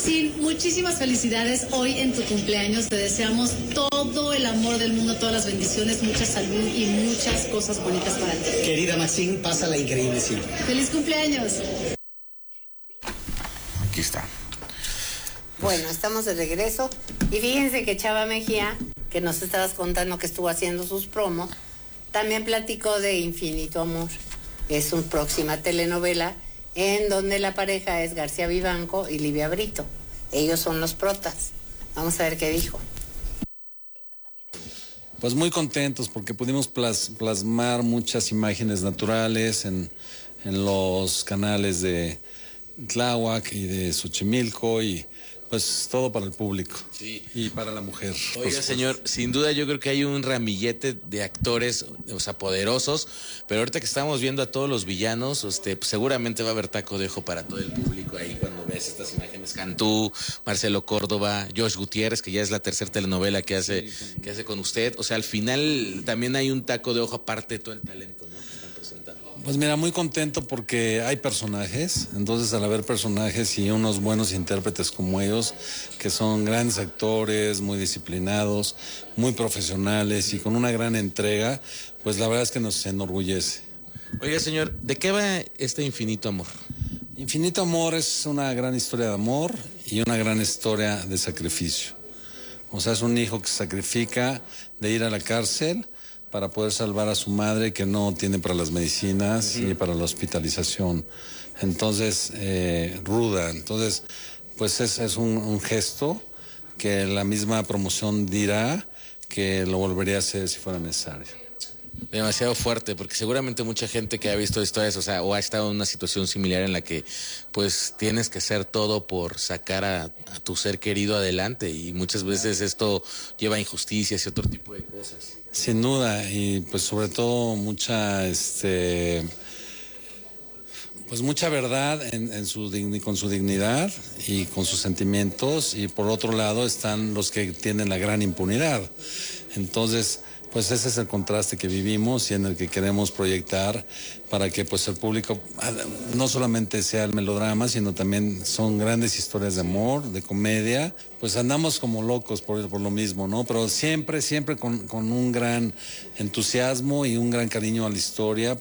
Maxine, muchísimas felicidades hoy en tu cumpleaños. Te deseamos todo el amor del mundo, todas las bendiciones, mucha salud y muchas cosas bonitas para ti. Querida Maxine, pásala increíble siempre. ¡Feliz cumpleaños! Aquí está. Bueno, estamos de regreso. Y fíjense que Chava Mejía, que nos estabas contando que estuvo haciendo sus promos, también platicó de Infinito Amor. Es una próxima telenovela en donde la pareja es García Vivanco y Livia Brito. Ellos son los protas. Vamos a ver qué dijo. Pues muy contentos porque pudimos plasmar muchas imágenes naturales en los canales de Tláhuac y de Xochimilco y pues todo para el público, sí, y para la mujer. Oiga, señor, sin duda yo creo que hay un ramillete de actores, o sea, poderosos, pero ahorita que estamos viendo a todos los villanos, pues, seguramente va a haber taco de ojo para todo el público ahí cuando ves estas imágenes. Cantú, Marcelo Córdoba, Josh Gutiérrez, que ya es la tercera telenovela que hace con usted. O sea, al final también hay un taco de ojo aparte de todo el talento, ¿no?, que están presentando. Pues mira, muy contento porque hay personajes, entonces al haber personajes y unos buenos intérpretes como ellos, que son grandes actores, muy disciplinados, muy profesionales y con una gran entrega, pues la verdad es que nos enorgullece. Oiga, señor, ¿de qué va este Infinito Amor? Infinito Amor es una gran historia de amor y una gran historia de sacrificio. O sea, es un hijo que se sacrifica de ir a la cárcel para poder salvar a su madre que no tiene para las medicinas y para la hospitalización. Entonces, ruda. Entonces, pues es un gesto que la misma promoción dirá que lo volvería a hacer si fuera necesario. Demasiado fuerte, porque seguramente mucha gente que ha visto historias, o sea, o ha estado en una situación similar en la que pues tienes que hacer todo por sacar a tu ser querido adelante, y muchas veces esto lleva a injusticias y otro tipo de cosas. Sin duda, y pues sobre todo pues mucha verdad con su dignidad y con sus sentimientos, y por otro lado están los que tienen la gran impunidad. Entonces, pues ese es el contraste que vivimos y en el que queremos proyectar para que pues el público no solamente sea el melodrama, sino también son grandes historias de amor, de comedia. Pues andamos como locos por lo mismo, ¿no? Pero siempre con un gran entusiasmo y un gran cariño a la historia,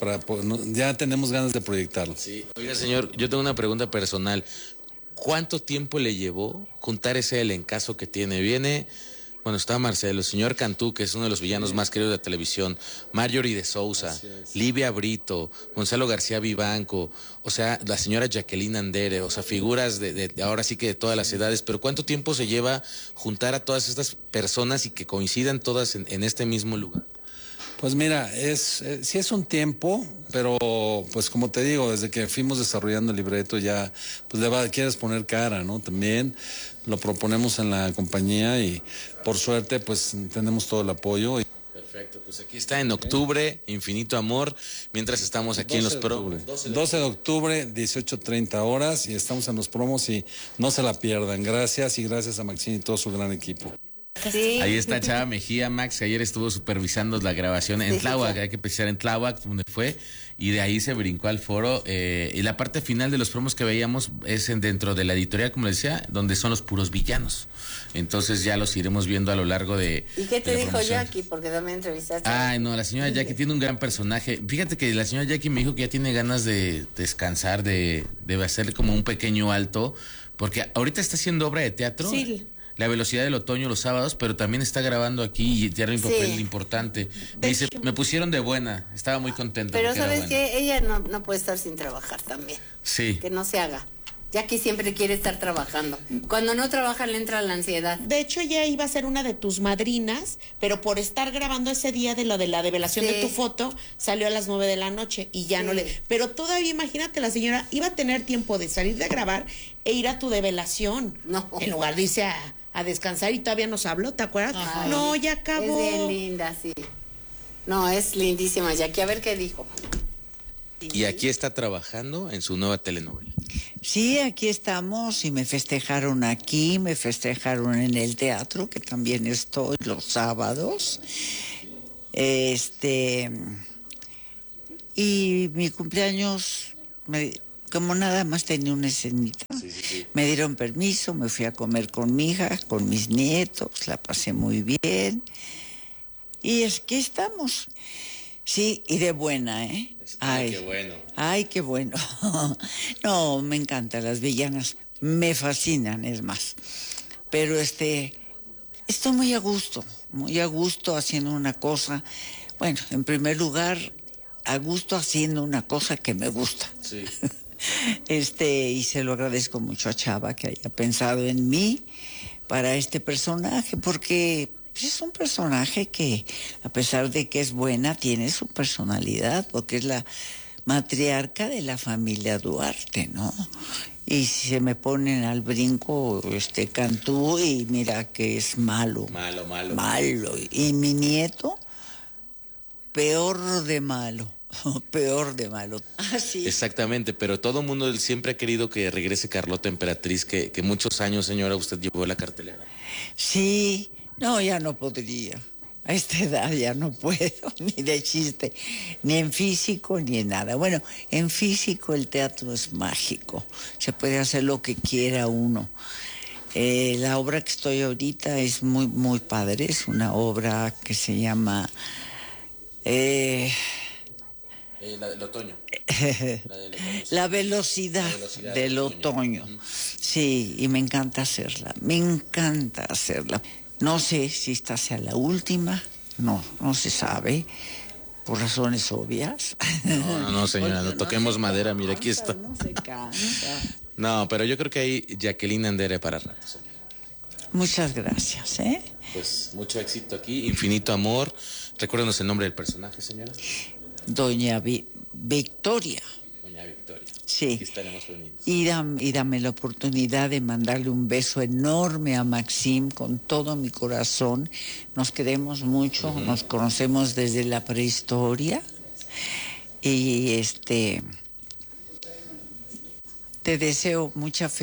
ya tenemos ganas de proyectarlo. Sí. Oiga, señor, yo tengo una pregunta personal. ¿Cuánto tiempo le llevó juntar ese elencazo que tiene? Bueno, está Marcelo, señor Cantú, que es uno de los villanos más queridos de la televisión, Marjorie de Sousa, Livia Brito, Gonzalo García Vivanco, o sea, la señora Jacqueline Andere, o sea, figuras de ahora sí que de todas las edades. Pero ¿cuánto tiempo se lleva juntar a todas estas personas y que coincidan todas en este mismo lugar? Pues mira, sí es un tiempo, pero pues como te digo, desde que fuimos desarrollando el libreto ya, pues quieres poner cara, ¿no? También lo proponemos en la compañía y por suerte pues tenemos todo el apoyo. Perfecto, pues aquí está en octubre, Infinito Amor, mientras estamos aquí en los promos. 12 de octubre, 18:30 horas, y estamos en los promos y no se la pierdan. Gracias, y gracias a Maxine y todo su gran equipo. Sí. Ahí está Chava Mejía, Max, que ayer estuvo supervisando la grabación en Tláhuac, hay que precisar en Tláhuac, donde fue, y de ahí se brincó al foro, y la parte final de los promos que veíamos es dentro de la editorial, como les decía, donde son los puros villanos. Entonces ya los iremos viendo a lo largo de... ¿Y qué te dijo promoción. Jackie? Porque también entrevistaste. Ay, no, la señora Jackie tiene un gran personaje. Fíjate que la señora Jackie me dijo que ya tiene ganas de descansar, de hacer como un pequeño alto, porque ahorita está haciendo obra de teatro. Sí. La velocidad del otoño los sábados, pero también está grabando aquí y tiene un papel importante. Me dice, me pusieron de buena, estaba muy contenta. Pero ¿sabes qué? Ella no puede estar sin trabajar también. Sí. Que no se haga. Jackie siempre quiere estar trabajando. Cuando no trabaja le entra la ansiedad. De hecho, ella iba a ser una de tus madrinas, pero por estar grabando ese día de lo de la develación de tu foto, salió a las 9 de la noche y ya no le... Pero todavía, imagínate, la señora iba a tener tiempo de salir de grabar e ir a tu develación. No. En lugar de irse a descansar, y todavía nos habló, ¿te acuerdas? Ay, no, ya acabó. Es bien linda, sí. No, es lindísima Jackie. A ver qué dijo. Y aquí está trabajando en su nueva telenovela. Sí, aquí estamos y me festejaron aquí, me festejaron en el teatro, que también estoy los sábados. Y mi cumpleaños como nada más tenía una escenita. Me dieron permiso, me fui a comer con mi hija, con mis nietos, la pasé muy bien. Y es que estamos. Sí, y de buena, ¿eh? Ay, qué bueno. Ay, qué bueno. No, me encantan las villanas. Me fascinan, es más. Pero estoy muy a gusto haciendo una cosa. Bueno, en primer lugar, a gusto haciendo una cosa que me gusta. Sí. Y se lo agradezco mucho a Chava que haya pensado en mí para este personaje, porque es un personaje que, a pesar de que es buena, tiene su personalidad, porque es la matriarca de la familia Duarte, ¿no? Y si se me ponen al brinco Cantú, y mira que es malo. Malo. Y mi nieto, peor de malo. Peor de malo. Ah, sí. Exactamente, pero todo el mundo siempre ha querido que regrese Carlota Emperatriz, que muchos años, señora, usted llevó la cartelera. Sí, no, ya no podría. A esta edad ya no puedo, ni de chiste, ni en físico, ni en nada. Bueno, en físico el teatro es mágico, se puede hacer lo que quiera uno. La obra que estoy ahorita es muy, muy padre, es una obra que se llama... La del otoño. La velocidad del otoño. Sí, y me encanta hacerla. No sé si esta sea la última, no se sabe, por razones obvias. No, señora, no toquemos madera, mira, aquí está. No se cansa. No, pero yo creo que hay Jacqueline Andere para rato, señora. Muchas gracias, ¿eh? Pues mucho éxito aquí, infinito amor. Recuérdenos el nombre del personaje, señora. Doña Victoria. Doña Victoria. Sí. Aquí estaremos pendientes. Y dame la oportunidad de mandarle un beso enorme a Maxim con todo mi corazón. Nos queremos mucho, nos conocemos desde la prehistoria. Y te deseo muchas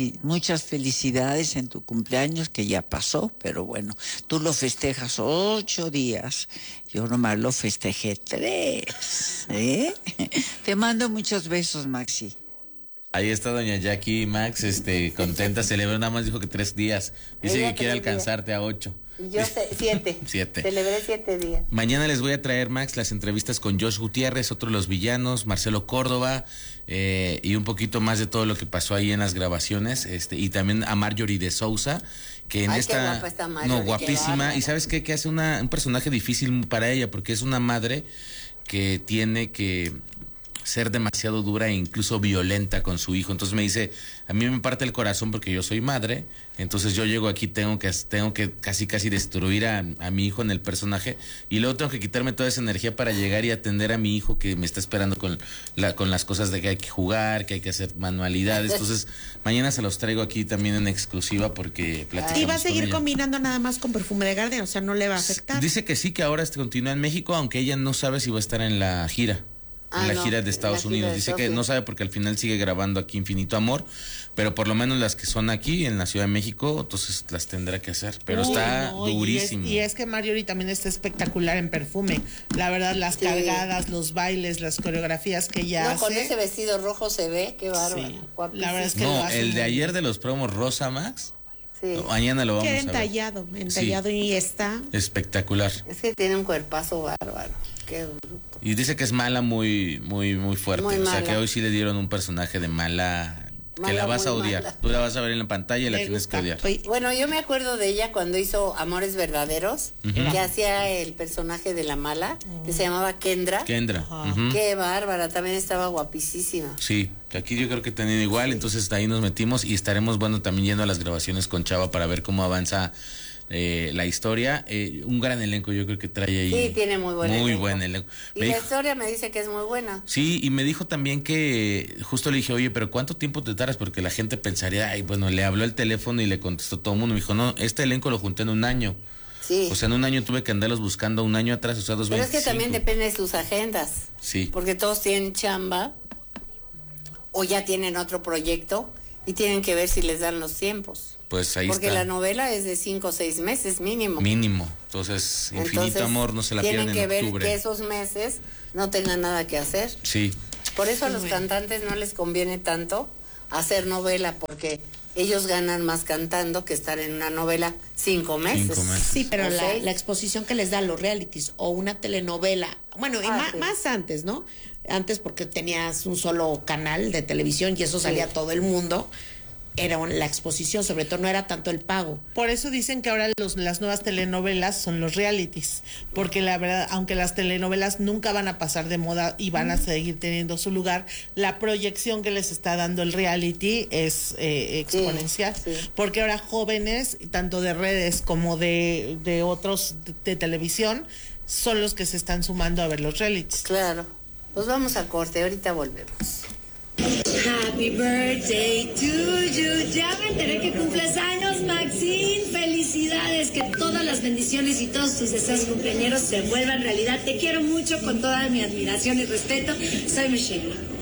felicidades en tu cumpleaños, que ya pasó, pero bueno, tú lo festejas 8 días, yo nomás lo festejé 3, ¿eh? Te mando muchos besos, Maxi. Ahí está doña Jackie Max, contenta, celebró, nada más dijo que 3 días. Dice que quiere alcanzarte a 8. Yo 7. 7. Celebré 7 días. Mañana les voy a traer, Max, las entrevistas con Josh Gutiérrez, otro de los villanos, Marcelo Córdoba, y un poquito más de todo lo que pasó ahí en las grabaciones, y también a Marjorie de Sousa, que en Ay, esta... qué guapa está Marjorie, no, guapísima, y ¿sabes qué? Que hace un personaje difícil para ella, porque es una madre que tiene que ser demasiado dura e incluso violenta con su hijo. Entonces me dice, a mí me parte el corazón porque yo soy madre, entonces yo llego aquí, tengo que casi destruir a mi hijo en el personaje, y luego tengo que quitarme toda esa energía para llegar y atender a mi hijo que me está esperando con las cosas de que hay que jugar, que hay que hacer manualidades. Entonces mañana se los traigo aquí también en exclusiva porque platicamos. ¿Y va a seguir con ella. combinando nada más con Perfume de Garden? O sea, ¿no le va a afectar? Dice que sí, que ahora continúa en México, aunque ella no sabe si va a estar en la gira. En la gira de Estados Unidos. Dice que no sabe porque al final sigue grabando aquí Infinito Amor, pero por lo menos las que son aquí en la Ciudad de México, entonces las tendrá que hacer. Pero está durísimo. Y es que Marjorie también está espectacular en Perfume. La verdad, las cargadas, los bailes, las coreografías que ella hace. Con ese vestido rojo se ve, qué bárbaro. Sí. La verdad es que no, el de ayer de los promos Rosa Max. Sí. Mañana lo vamos a ver. Entallado y está espectacular. Es que tiene un cuerpazo bárbaro. Qué bruto. Y dice que es mala muy fuerte. Muy o sea, mala. que hoy sí le dieron un personaje de mala que la vas a odiar. Mala. Tú la vas a ver en la pantalla y la tienes que odiar. Bueno, yo me acuerdo de ella cuando hizo Amores Verdaderos, que hacía el personaje de la mala, que se llamaba Kendra. Qué bárbara, también estaba guapísima. Sí, aquí yo creo que tenían igual, entonces ahí nos metimos y estaremos, también yendo a las grabaciones con Chava para ver cómo avanza la historia. Un gran elenco yo creo que trae ahí. Sí, tiene muy buen elenco. Y la historia me dice que es muy buena. Sí, y me dijo también que, justo le dije, oye, pero ¿cuánto tiempo te tardas? Porque la gente pensaría, le habló el teléfono y le contestó todo el mundo. Me dijo, no, este elenco lo junté en 1 año. Sí. O sea, en 1 año tuve que andarlos buscando 1 año atrás, o sea, 2 Pero es que también depende de sus agendas. Sí. Porque todos tienen chamba o ya tienen otro proyecto y tienen que ver si les dan los tiempos. Pues ahí porque está. La novela es de 5 o 6 meses mínimo. Entonces, Infinito Amor no se la pierdan en octubre. Tienen que ver que esos meses no tengan nada que hacer. Sí. Por eso a los cantantes no les conviene tanto hacer novela, porque ellos ganan más cantando que estar en una novela 5 meses. Sí, pero la exposición que les da los realities o una telenovela, bueno, y más antes, ¿no? Antes porque tenías un solo canal de televisión y eso salía a todo el mundo. Era la exposición, sobre todo no era tanto el pago. Por eso dicen que ahora las nuevas telenovelas son los realities, porque la verdad, aunque las telenovelas nunca van a pasar de moda y van a seguir teniendo su lugar, la proyección que les está dando el reality es exponencial, porque ahora jóvenes, tanto de redes como de otros de televisión, son los que se están sumando a ver los realities. Claro, pues vamos a corte, ahorita volvemos. Happy birthday to you. Ya me enteré que cumples años, Maxine. Felicidades, que todas las bendiciones y todos tus deseos cumpleañeros se vuelvan realidad. Te quiero mucho, con toda mi admiración y respeto. Soy Michelle.